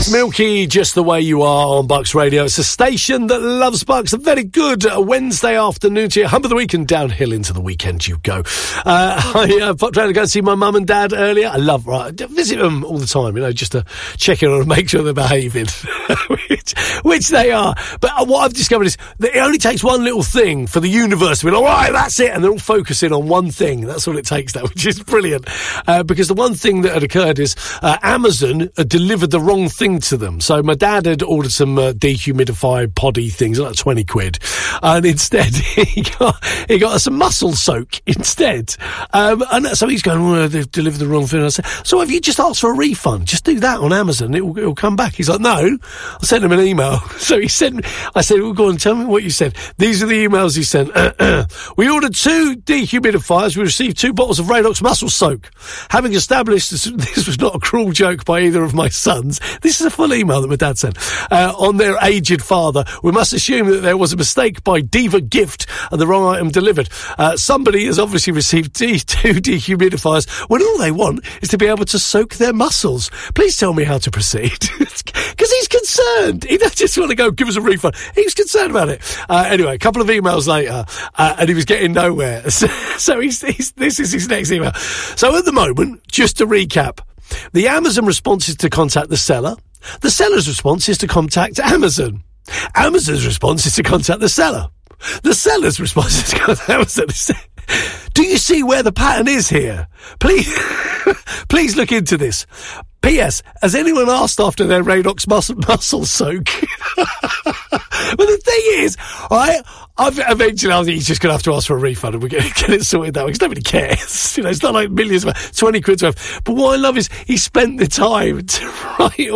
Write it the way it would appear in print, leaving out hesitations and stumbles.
It's Milky, Just the Way You Are on Bucks Radio. It's a station that loves Bucks. A very good Wednesday afternoon to you. Hump of the week and downhill into the weekend you go. I popped around to go and see my mum and dad earlier. I love, visit them all the time, just to check in on and make sure they're behaving, which they are. But what I've discovered is that it only takes one little thing for the universe to be like, all right, that's it. And they're all focusing on one thing. That's all it takes now, which is brilliant. Because the one thing that had occurred is Amazon had delivered the wrong thing to them. So my dad had ordered some dehumidified poddy things, like 20 quid. And instead, he got some muscle soak instead. And so he's going, well, they've delivered the wrong thing. And I said, so have you just asked for a refund? Just do that on Amazon. It'll come back. He's like, no. I sent him an email. So I said, well, go on, tell me what you said. These are the emails he sent. We ordered 2 dehumidifiers. We received 2 bottles of Radox muscle soak. Having established this was not a cruel joke by either of my sons. This is a full email that my dad sent. On their aged father, we must assume that there was a mistake by Diva Gift and the wrong item delivered. Somebody has obviously received 2 dehumidifiers when all they want is to be able to soak their muscles. Please tell me how to proceed. Because he's concerned. He doesn't just want to go, give us a refund. He's concerned about it. Anyway, a couple of emails later, and he was getting nowhere. So this is his next email. So at the moment, just to recap, the Amazon response is to contact the seller. The seller's response is to contact Amazon. Amazon's response is to contact the seller. The seller's response is to contact Amazon. Do you see where the pattern is here? Please look into this. P.S. Has anyone asked after their Radox muscle soak? But the thing is, eventually I think he's just going to have to ask for a refund and we're going to get it sorted that way because nobody cares. It's not like millions, 20 quid's worth. But what I love is he spent the time to write